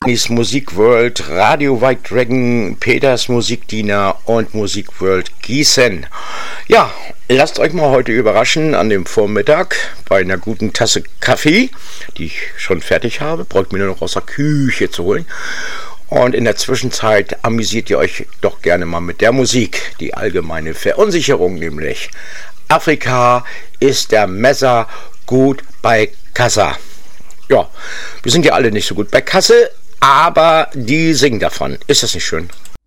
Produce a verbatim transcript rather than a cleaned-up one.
Ist Musikworld, Radio White Dragon, Peters Musikdiener und Musikworld Gießen. Ja, lasst euch mal heute überraschen an dem Vormittag bei einer guten Tasse Kaffee, die ich schon fertig habe, braucht mir nur noch aus der Küche zu holen. Und in der Zwischenzeit amüsiert ihr euch doch gerne mal mit der Musik, die allgemeine Verunsicherung nämlich. Afrika ist der Messer gut bei Kassa. Ja, wir sind ja alle nicht so gut bei Kasse, aber die singen davon. Ist das nicht schön?